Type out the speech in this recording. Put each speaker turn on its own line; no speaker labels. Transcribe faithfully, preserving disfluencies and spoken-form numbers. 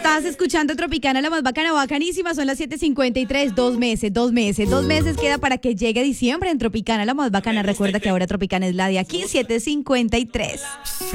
Estás escuchando Tropicana, la más bacana, bacanísima. Son las siete cincuenta y tres, dos meses, dos meses, dos meses queda para que llegue diciembre en Tropicana, la más bacana. Recuerda que ahora Tropicana es la de aquí, siete cincuenta y tres.